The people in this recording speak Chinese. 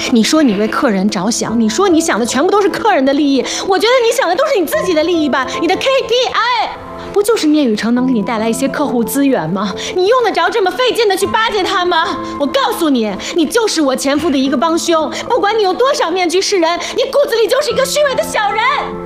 你说你为客人着想，你说你想的全部都是客人的利益，我觉得你想的都是你自己的利益吧？你的 KPI 不就是聂雨成能给你带来一些客户资源吗？你用得着这么费劲的去巴结他吗？我告诉你，你就是我前夫的一个帮凶，不管你有多少面具示人，你骨子里就是一个虚伪的小人。